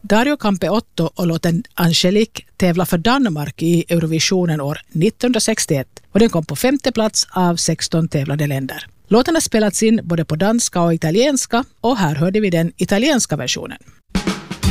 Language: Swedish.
Dario Campeotto och låten Angelique tävlar för Danmark i Eurovisionen år 1961 och den kom på 5:e plats av 16 tävlande länder. Låten har spelats in både på danska och italienska och här hörde vi den italienska versionen.